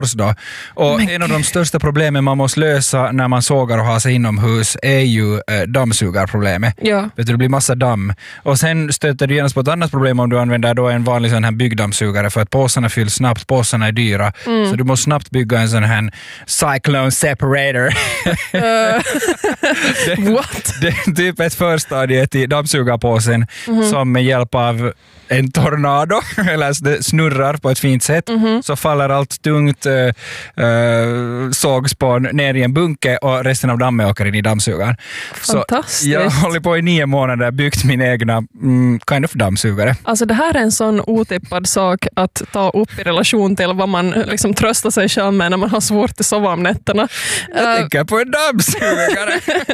då. Och en av de största problemen man måste lösa när man sågar och har sig inomhus är ju dammsugarproblemet. Ja. Vet du, det blir massa damm. Och sen stöter du genast på ett annat problem om du använder då en vanlig sån här byggdammsugare, för att påsarna fylls snabbt, påsarna är dyra. Så du måste snabbt bygga en sån här cyclone separator. What? Det är typ ett förstadie till dammsugarpåsen som med hjälp av en tornado, eller det snurrar på ett fint sätt, så faller allt tungt sågspån ner i en bunke och resten av dammet åker in i dammsugaren. Fantastiskt. Så jag håller på i 9 månader byggt min egna kind of dammsugare. Alltså det här är en sån otippad sak att ta upp i relation till vad man liksom tröstar sig själv med när man har svårt att sova om nätterna. Jag tänker på en dammsugare.